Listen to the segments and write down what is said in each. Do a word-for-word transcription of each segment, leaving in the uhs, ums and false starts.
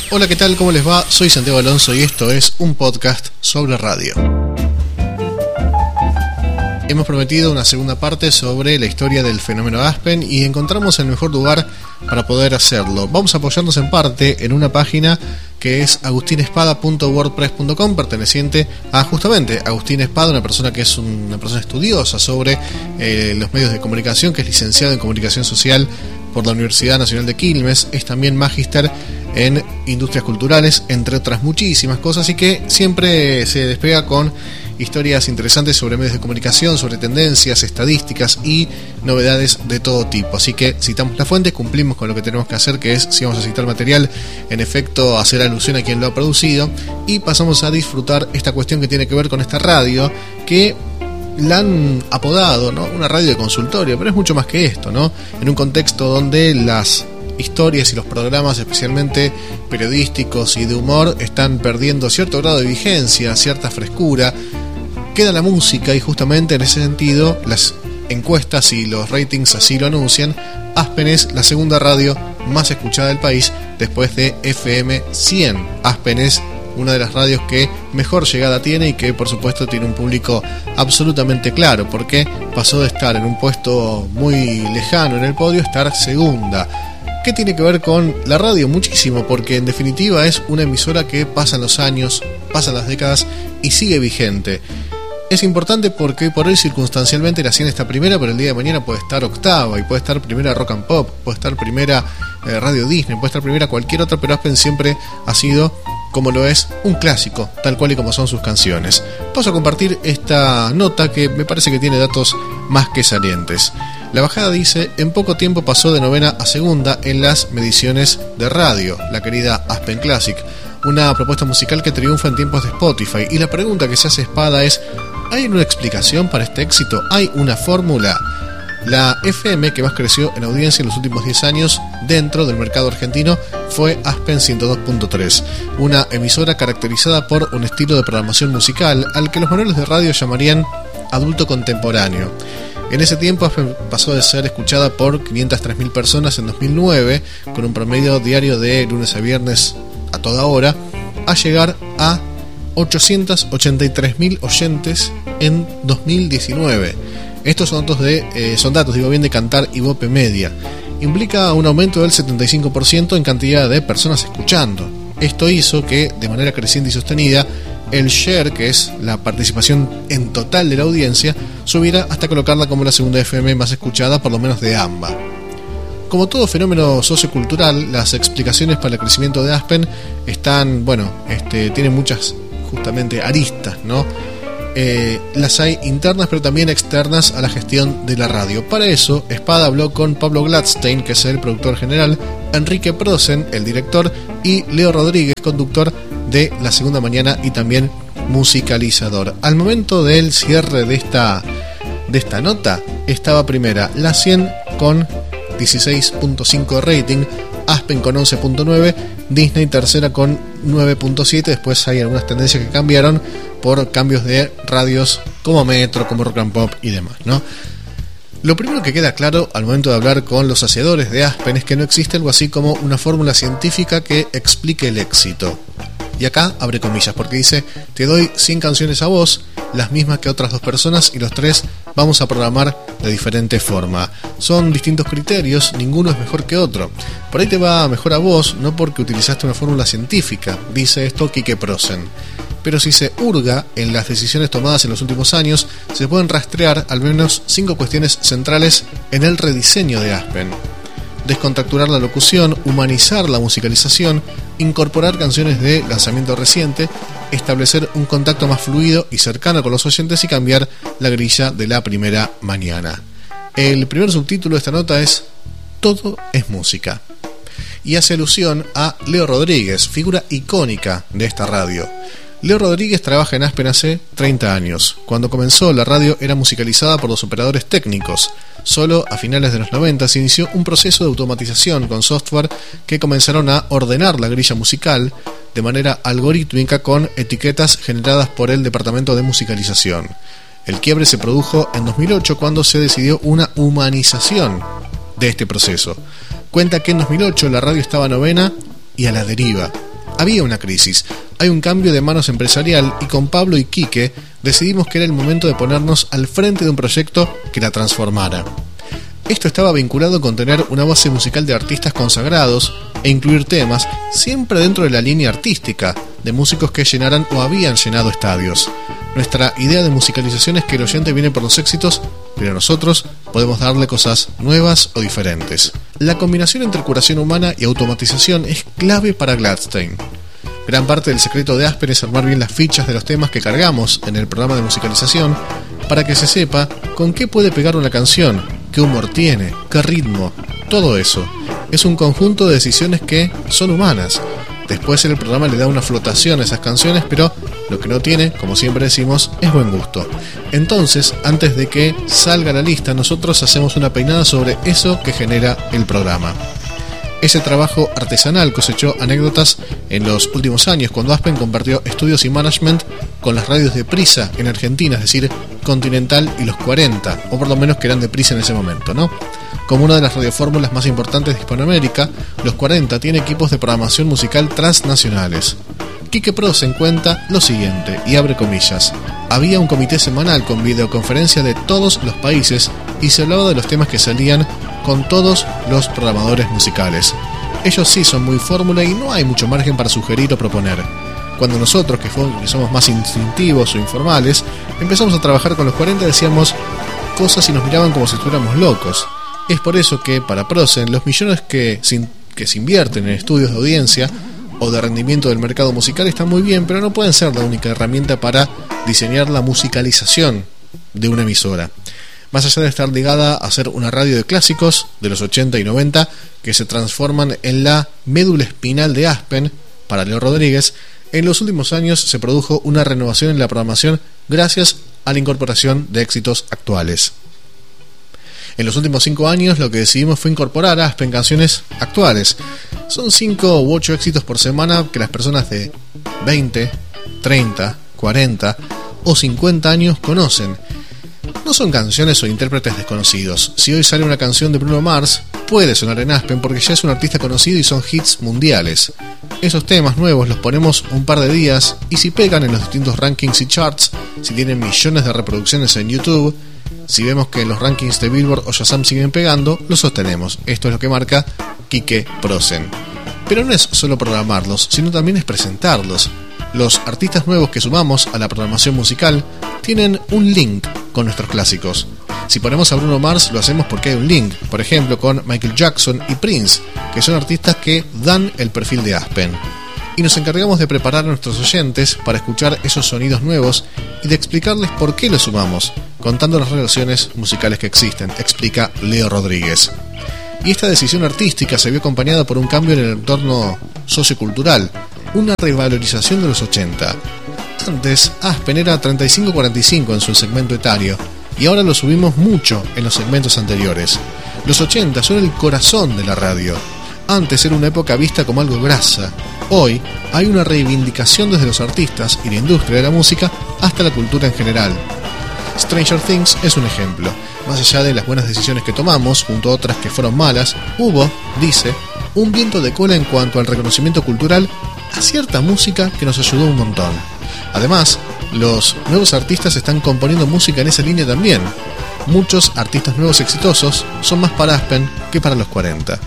Hola, ¿qué tal? ¿Cómo les va? Soy Santiago Alonso y esto es un podcast sobre radio. Hemos prometido una segunda parte sobre la historia del fenómeno Aspen y encontramos el mejor lugar para poder hacerlo. Vamos a apoyarnos en parte en una página que es agustin espada punto wordpress punto com, perteneciente a justamente Agustín Espada, una persona que es una persona estudiosa sobre eh, los medios de comunicación, que es licenciado en comunicación social por la Universidad Nacional de Quilmes, es también magíster en industrias culturales, entre otras muchísimas cosas, y que siempre se despega con historias interesantes sobre medios de comunicación, sobre tendencias, estadísticas y novedades de todo tipo. Así que citamos la fuente, cumplimos con lo que tenemos que hacer, que es, si vamos a citar material, en efecto hacer alusión a quien lo ha producido, y pasamos a disfrutar esta cuestión que tiene que ver con esta radio, que la han apodado, ¿no?, una radio de consultorio, pero es mucho más que esto, ¿no? En un contexto donde las historias y los programas, especialmente periodísticos y de humor, están perdiendo cierto grado de vigencia, cierta frescura, queda la música, y justamente en ese sentido las encuestas y los ratings así lo anuncian. Aspen es la segunda radio más escuchada del país después de F M cien. Aspen es una de las radios que mejor llegada tiene y que por supuesto tiene un público absolutamente claro, porque pasó de estar en un puesto muy lejano en el podio a estar segunda. ¿Qué tiene que ver con la radio? Muchísimo, porque en definitiva es una emisora que pasan los años, pasan las décadas y sigue vigente. Es importante porque por hoy circunstancialmente la cien está primera, pero el día de mañana puede estar octava, y puede estar primera Rock and Pop, puede estar primera eh, Radio Disney, puede estar primera cualquier otra, pero Aspen siempre ha sido, como lo es, un clásico, tal cual y como son sus canciones. Paso a compartir esta nota que me parece que tiene datos más que salientes. La bajada dice: en poco tiempo pasó de novena a segunda en las mediciones de radio, la querida Aspen Classic, una propuesta musical que triunfa en tiempos de Spotify. Y la pregunta que se hace Espada es: ¿hay una explicación para este éxito? ¿Hay una fórmula? La F M que más creció en audiencia en los últimos diez años dentro del mercado argentino fue Aspen ciento dos punto tres, una emisora caracterizada por un estilo de programación musical al que los manuales de radio llamarían adulto contemporáneo. En ese tiempo Aspen pasó de ser escuchada por quinientas tres mil personas en dos mil nueve, con un promedio diario de lunes a viernes a toda hora, a llegar a ochocientos ochenta y tres mil oyentes en dos mil diecinueve. Estos son datos de eh, son datos, digo bien, de Kantar y Bope Media. Implica un aumento del setenta y cinco por ciento en cantidad de personas escuchando. Esto hizo que, de manera creciente y sostenida, el share, que es la participación en total de la audiencia, subiera hasta colocarla como la segunda F M más escuchada, por lo menos de A M B A. Como todo fenómeno sociocultural, las explicaciones para el crecimiento de Aspen están, bueno, este, tienen muchas justamente aristas, ¿no? Eh, las hay internas, pero también externas a la gestión de la radio. Para eso, Espada habló con Pablo Gladstein, que es el productor general, Enrique Prosen, el director, y Leo Rodríguez, conductor de La Segunda Mañana y también musicalizador. Al momento del cierre de esta, de esta nota, estaba primera la cien con dieciséis punto cinco rating, Aspen con once punto nueve, Disney tercera con nueve punto siete. Después hay algunas tendencias que cambiaron por cambios de radios como Metro, como Rock and Pop y demás, ¿no? Lo primero que queda claro al momento de hablar con los hacedores de Aspen es que no existe algo así como una fórmula científica que explique el éxito. Y acá abre comillas, porque dice: te doy cien canciones a vos, las mismas que otras dos personas, y los tres vamos a programar de diferente forma. Son distintos criterios, ninguno es mejor que otro. Por ahí te va mejor a vos, no porque utilizaste una fórmula científica, dice esto Quique Prosen. Pero si se hurga en las decisiones tomadas en los últimos años, se pueden rastrear al menos cinco cuestiones centrales en el rediseño de Aspen. Descontracturar la locución, humanizar la musicalización, incorporar canciones de lanzamiento reciente, establecer un contacto más fluido y cercano con los oyentes y cambiar la grilla de la primera mañana. El primer subtítulo de esta nota es: todo es música, y hace alusión a Leo Rodríguez, figura icónica de esta radio. Leo Rodríguez trabaja en Aspen hace treinta años. Cuando comenzó, la radio era musicalizada por los operadores técnicos. Solo a finales de los noventa se inició un proceso de automatización con software que comenzaron a ordenar la grilla musical de manera algorítmica con etiquetas generadas por el departamento de musicalización. El quiebre se produjo en dos mil ocho, cuando se decidió una humanización de este proceso. Cuenta que en dos mil ocho la radio estaba novena y a la deriva. Había una crisis, hay un cambio de manos empresarial y con Pablo y Quique decidimos que era el momento de ponernos al frente de un proyecto que la transformara. Esto estaba vinculado con tener una base musical de artistas consagrados e incluir temas siempre dentro de la línea artística de músicos que llenaran o habían llenado estadios. Nuestra idea de musicalización es que el oyente viene por los éxitos, pero nosotros podemos darle cosas nuevas o diferentes. La combinación entre curación humana y automatización es clave para Gladstein. Gran parte del secreto de Aspen es armar bien las fichas de los temas que cargamos en el programa de musicalización para que se sepa con qué puede pegar una canción, qué humor tiene, qué ritmo, todo eso. Es un conjunto de decisiones que son humanas. Después el programa le da una flotación a esas canciones, pero lo que no tiene, como siempre decimos, es buen gusto. Entonces, antes de que salga la lista, nosotros hacemos una peinada sobre eso que genera el programa. Ese trabajo artesanal cosechó anécdotas en los últimos años, cuando Aspen compartió estudios y management con las radios de Prisa en Argentina, es decir, Continental y los cuarenta, o por lo menos que eran de Prisa en ese momento, ¿no? Como una de las radiofórmulas más importantes de Hispanoamérica, los cuarenta tiene equipos de programación musical transnacionales. Quique Prosen cuenta lo siguiente, y abre comillas: había un comité semanal con videoconferencia de todos los países y se hablaba de los temas que salían con todos los programadores musicales. Ellos sí son muy fórmula y no hay mucho margen para sugerir o proponer. Cuando nosotros, que somos más instintivos o informales, empezamos a trabajar con los cuarenta, decíamos cosas y nos miraban como si estuviéramos locos. Es por eso que, para Prosen, los millones que se, que se invierten en estudios de audiencia o de rendimiento del mercado musical están muy bien, pero no pueden ser la única herramienta para diseñar la musicalización de una emisora. Más allá de estar ligada a ser una radio de clásicos de los ochenta y noventa que se transforman en la médula espinal de Aspen, para Leo Rodríguez, en los últimos años se produjo una renovación en la programación gracias a la incorporación de éxitos actuales. En los últimos cinco años lo que decidimos fue incorporar a Aspen canciones actuales. Son cinco u ocho éxitos por semana que las personas de veinte, treinta, cuarenta o cincuenta años conocen. No son canciones o intérpretes desconocidos. Si hoy sale una canción de Bruno Mars, puede sonar en Aspen porque ya es un artista conocido y son hits mundiales. Esos temas nuevos los ponemos un par de días y si pegan en los distintos rankings y charts, si tienen millones de reproducciones en YouTube, si vemos que los rankings de Billboard o Shazam siguen pegando, los sostenemos. Esto es lo que marca Quique Prosen. Pero no es solo programarlos, sino también es presentarlos. Los artistas nuevos que sumamos a la programación musical tienen un link con nuestros clásicos. Si ponemos a Bruno Mars, lo hacemos porque hay un link, por ejemplo con Michael Jackson y Prince, que son artistas que dan el perfil de Aspen. Y nos encargamos de preparar a nuestros oyentes para escuchar esos sonidos nuevos y de explicarles por qué los sumamos, contando las relaciones musicales que existen, explica Leo Rodríguez. Y esta decisión artística se vio acompañada por un cambio en el entorno sociocultural, una revalorización de los ochenta. Antes, Aspen era treinta y cinco a cuarenta y cinco en su segmento etario, y ahora lo subimos mucho en los segmentos anteriores. Los ochenta son el corazón de la radio. Antes era una época vista como algo grasa. Hoy hay una reivindicación desde los artistas y la industria de la música hasta la cultura en general. Stranger Things es un ejemplo. Más allá de las buenas decisiones que tomamos, junto a otras que fueron malas, hubo, dice, un viento de cola en cuanto al reconocimiento cultural a cierta música que nos ayudó un montón. Además, los nuevos artistas están componiendo música en esa línea también. Muchos artistas nuevos exitosos son más para Aspen que para los cuarenta.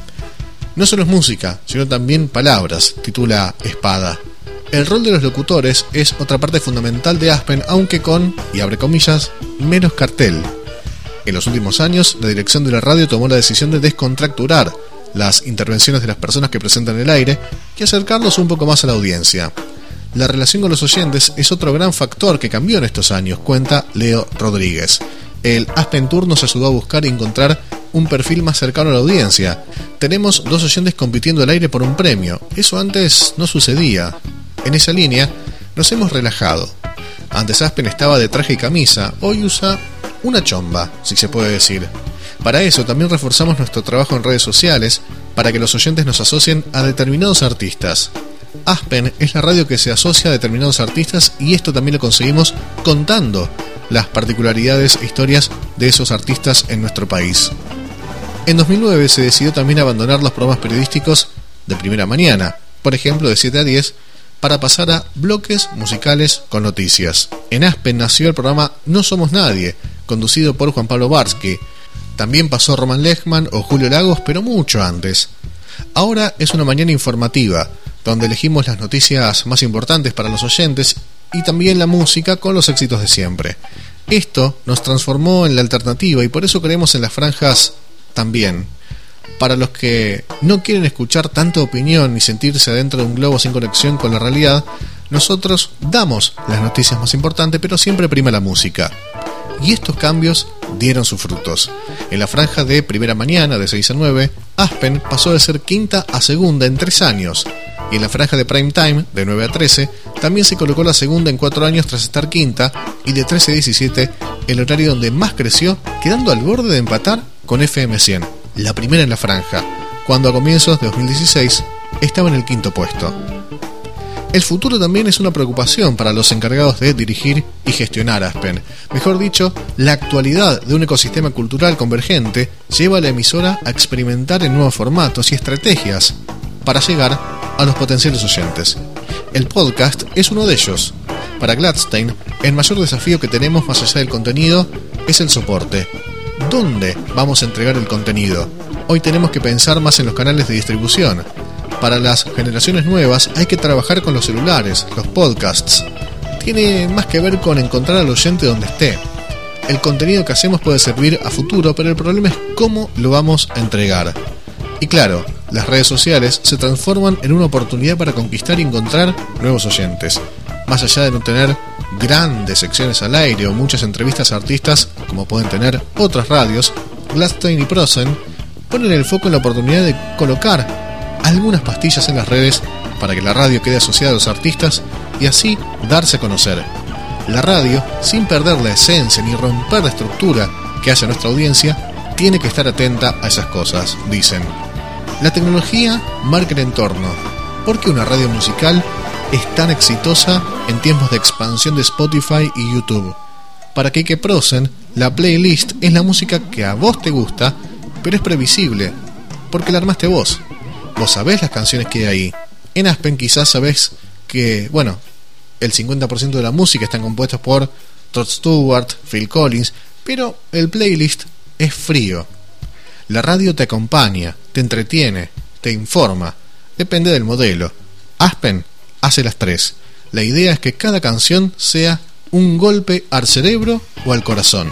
No solo es música, sino también palabras, titula Espada. El rol de los locutores es otra parte fundamental de Aspen, aunque con, y abre comillas, menos cartel. En los últimos años, la dirección de la radio tomó la decisión de descontracturar las intervenciones de las personas que presentan el aire y acercarlos un poco más a la audiencia. La relación con los oyentes es otro gran factor que cambió en estos años, cuenta Leo Rodríguez. El Aspen Tour nos ayudó a buscar y encontrar un perfil más cercano a la audiencia. Tenemos dos oyentes compitiendo al aire por un premio. Eso antes no sucedía. En esa línea nos hemos relajado. Antes Aspen estaba de traje y camisa, hoy usa una chomba, si se puede decir. Para eso también reforzamos nuestro trabajo en redes sociales para que los oyentes nos asocien a determinados artistas. Aspen es la radio que se asocia a determinados artistas y esto también lo conseguimos contando las particularidades e historias de esos artistas en nuestro país. En dos mil nueve se decidió también abandonar los programas periodísticos de primera mañana, por ejemplo de siete a diez, para pasar a bloques musicales con noticias. En Aspen nació el programa No Somos Nadie, conducido por Juan Pablo Barsky. También pasó Roman Lechman o Julio Lagos, pero mucho antes. Ahora es una mañana informativa, donde elegimos las noticias más importantes para los oyentes y también la música con los éxitos de siempre. Esto nos transformó en la alternativa y por eso creemos en las franjas también. Para los que no quieren escuchar tanta opinión ni sentirse adentro de un globo sin conexión con la realidad, nosotros damos las noticias más importantes, pero siempre prima la música. Y estos cambios dieron sus frutos. En la franja de primera mañana, de seis a nueve, Aspen pasó de ser quinta a segunda en tres años. Y en la franja de prime time, de nueve a trece, también se colocó la segunda en cuatro años tras estar quinta, y de trece a diecisiete, el horario donde más creció, quedando al borde de empatar con F M cien, la primera en la franja, cuando a comienzos de dos mil dieciséis estaba en el quinto puesto. El futuro también es una preocupación para los encargados de dirigir y gestionar Aspen. Mejor dicho, la actualidad de un ecosistema cultural convergente lleva a la emisora a experimentar en nuevos formatos y estrategias para llegar a los potenciales oyentes. El podcast es uno de ellos. Para Gladstein, el mayor desafío que tenemos más allá del contenido es el soporte. ¿Dónde vamos a entregar el contenido? Hoy tenemos que pensar más en los canales de distribución. Para las generaciones nuevas hay que trabajar con los celulares, los podcasts. Tiene más que ver con encontrar al oyente donde esté. El contenido que hacemos puede servir a futuro, pero el problema es cómo lo vamos a entregar. Y claro, las redes sociales se transforman en una oportunidad para conquistar y encontrar nuevos oyentes. Más allá de no tener grandes secciones al aire o muchas entrevistas a artistas, como pueden tener otras radios, Gladstein y Prosen ponen el foco en la oportunidad de colocar algunas pastillas en las redes para que la radio quede asociada a los artistas y así darse a conocer. La radio, sin perder la esencia ni romper la estructura que hace nuestra audiencia, tiene que estar atenta a esas cosas, dicen. La tecnología marca el entorno. ¿Por qué una radio musical es tan exitosa en tiempos de expansión de Spotify y YouTube? Para Kike Prosen, la playlist es la música que a vos te gusta, pero es previsible, porque la armaste vos. Vos sabés las canciones que hay ahí. En Aspen quizás sabés que, bueno, el cincuenta por ciento de la música están compuestas por Rod Stewart, Phil Collins, pero el playlist es frío. La radio te acompaña, te entretiene, te informa. Depende del modelo. Aspen hace las tres. La idea es que cada canción sea un golpe al cerebro o al corazón.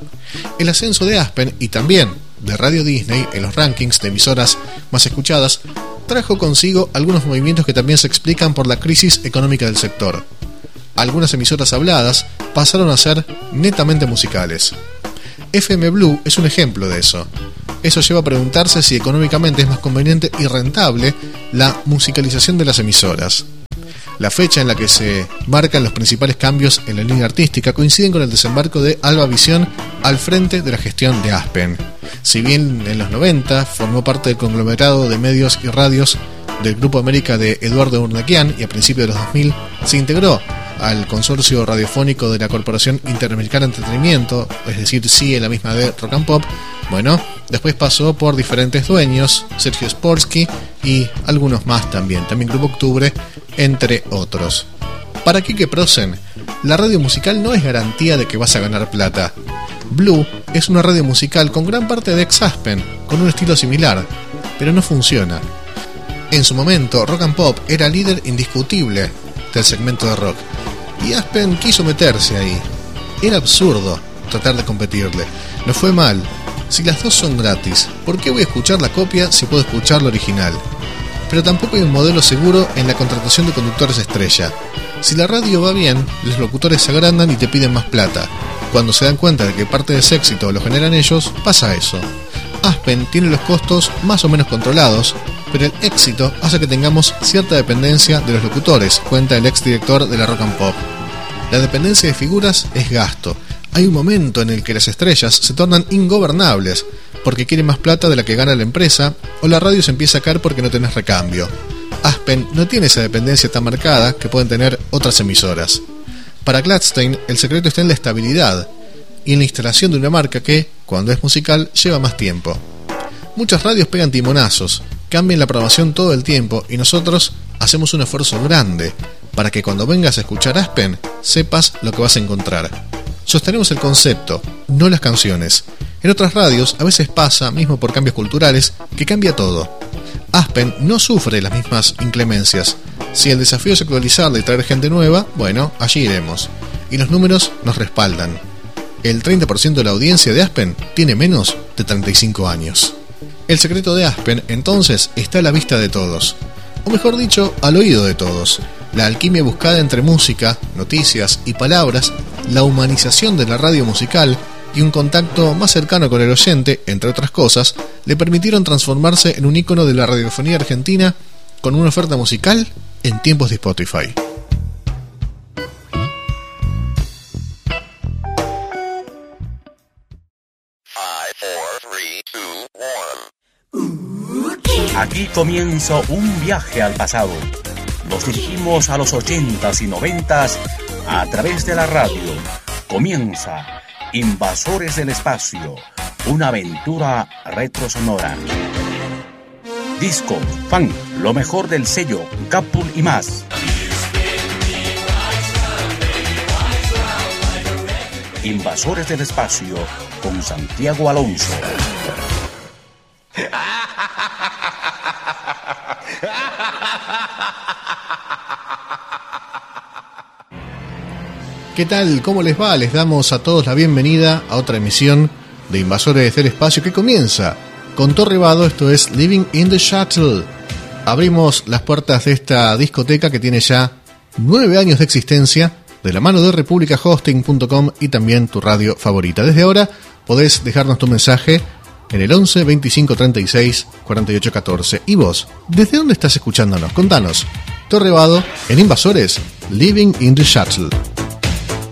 El ascenso de Aspen y también de Radio Disney en los rankings de emisoras más escuchadas trajo consigo algunos movimientos que también se explican por la crisis económica del sector. Algunas emisoras habladas pasaron a ser netamente musicales. F M Blue es un ejemplo de eso. Eso lleva a preguntarse si económicamente es más conveniente y rentable la musicalización de las emisoras. La fecha en la que se marcan los principales cambios en la línea artística coinciden con el desembarco de Alba Visión al frente de la gestión de Aspen. Si bien en los noventa formó parte del conglomerado de medios y radios del Grupo América de Eduardo Urnequian y a principios de los dos mil se integró al consorcio radiofónico de la Corporación Interamericana de Entretenimiento, es decir, sí en la misma de Rock and Pop. Bueno, después pasó por diferentes dueños, Sergio Sporsky y algunos más también, también Grupo Octubre, entre otros. Para Kike Prosen, la radio musical no es garantía de que vas a ganar plata. Blue es una radio musical con gran parte de ex-Aspen, con un estilo similar, pero no funciona. En su momento, Rock and Pop era líder indiscutible del segmento de rock, y Aspen quiso meterse ahí. Era absurdo tratar de competirle. No fue mal. Si las dos son gratis, ¿por qué voy a escuchar la copia si puedo escuchar la original? Pero tampoco hay un modelo seguro en la contratación de conductores estrella. Si la radio va bien, los locutores se agrandan y te piden más plata. Cuando se dan cuenta de que parte de ese éxito lo generan ellos, pasa eso. Aspen tiene los costos más o menos controlados, pero el éxito hace que tengamos cierta dependencia de los locutores, cuenta el exdirector de la Rock and Pop. La dependencia de figuras es gasto. Hay un momento en el que las estrellas se tornan ingobernables, porque quieren más plata de la que gana la empresa, o la radio se empieza a caer porque no tenés recambio. Aspen no tiene esa dependencia tan marcada que pueden tener otras emisoras. Para Gladstein, el secreto está en la estabilidad y en la instalación de una marca que, cuando es musical, lleva más tiempo. Muchas radios pegan timonazos, cambian la programación todo el tiempo y nosotros hacemos un esfuerzo grande para que cuando vengas a escuchar Aspen sepas lo que vas a encontrar. Sostenemos el concepto, no las canciones. En otras radios a veces pasa, mismo por cambios culturales, que cambia todo. Aspen no sufre las mismas inclemencias. Si el desafío es actualizarla y traer gente nueva, bueno, allí iremos. Y los números nos respaldan. El treinta por ciento de la audiencia de Aspen tiene menos de treinta y cinco años. El secreto de Aspen, entonces, está a la vista de todos. O mejor dicho, al oído de todos. La alquimia buscada entre música, noticias y palabras, la humanización de la radio musical y un contacto más cercano con el oyente, entre otras cosas, le permitieron transformarse en un ícono de la radiofonía argentina con una oferta musical en tiempos de Spotify. Aquí comienza un viaje al pasado. Nos dirigimos a los ochentas y noventas a través de la radio. Comienza Invasores del Espacio, una aventura retrosonora. Disco, fan, lo mejor del sello, Capul y más. Invasores del Espacio con Santiago Alonso. ¿Qué tal? ¿Cómo les va? Les damos a todos la bienvenida a otra emisión de Invasores del Espacio que comienza con Torre Vado. Esto es Living in the Shuttle. Abrimos las puertas de esta discoteca que tiene ya nueve años de existencia, de la mano de republica hosting punto com y también tu radio favorita. Desde ahora podés dejarnos tu mensaje en el once veinticinco treinta y seis cuarenta y ocho catorce. ¿Y vos? ¿Desde dónde estás escuchándonos? Contanos. Torre Vado en Invasores, Living in the Shuttle.